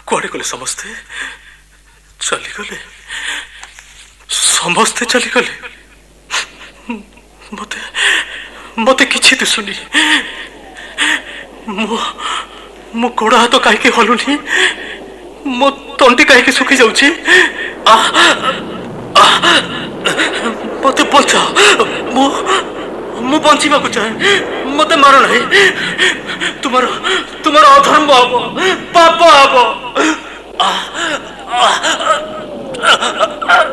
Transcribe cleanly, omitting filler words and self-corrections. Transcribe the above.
कुआड़े गले समस्ते चलीगले समस्ते चलीगले मते मते किछि दिसुनी मो गोड़ हाथ कहीं हलुनी मो तंटी कहीं सुखी जाऊची मते बचाओ मु बंचिबा को चाहे मते मारो नहीं तुम्हारा अधर्म हब पाप हब